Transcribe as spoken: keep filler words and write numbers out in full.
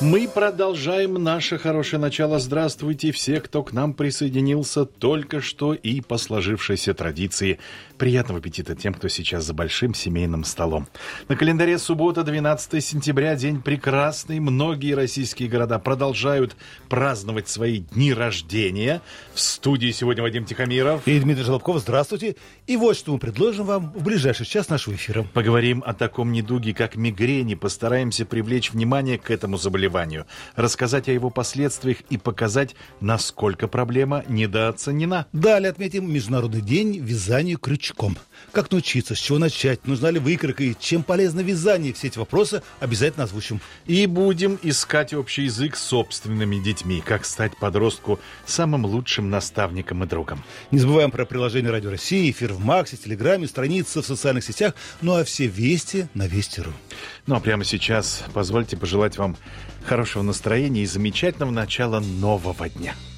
Мы продолжаем наше хорошее начало. Здравствуйте все, кто к нам присоединился только что и по сложившейся традиции. Приятного аппетита тем, кто сейчас за большим семейным столом. На календаре суббота, двенадцатое сентября, день прекрасный. Многие российские города продолжают праздновать свои дни рождения. В студии сегодня Вадим Тихомиров и Дмитрий Желобков. Здравствуйте. И вот что мы предложим вам в ближайший час нашего эфира. Поговорим о таком недуге, как мигрень, и постараемся привлечь внимание к этому заболеванию, рассказать о его последствиях и показать, насколько проблема недооценена. Далее отметим Международный день вязанию крючком. Как научиться, с чего начать, нужна ли выкройка и чем полезно вязание. Все эти вопросы обязательно озвучим. И будем искать общий язык с собственными детьми. Как стать подростку самым лучшим наставником и другом. Не забываем про приложение Радио России, эфир в Максе, Телеграме, страницы в социальных сетях. Ну а все вести на Вести точка ру. Ну а прямо сейчас позвольте пожелать вам хорошего настроения и замечательного начала нового дня.